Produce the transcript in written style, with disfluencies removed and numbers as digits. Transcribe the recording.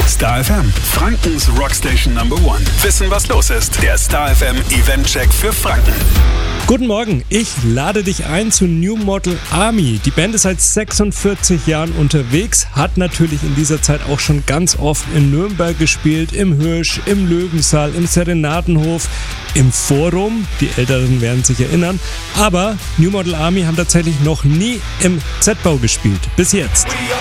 Star FM, Frankens Rockstation Number One. Wissen, was los ist. Der Star FM Event-Check für Franken. Guten Morgen, ich lade dich ein zu New Model Army. Die Band ist seit 46 Jahren unterwegs, hat natürlich in dieser Zeit auch schon ganz oft in Nürnberg gespielt, im Hirsch, im Löwensaal, im Serenadenhof, im Forum, die Älteren werden sich erinnern, aber New Model Army haben tatsächlich noch nie im Z-Bau gespielt, bis jetzt.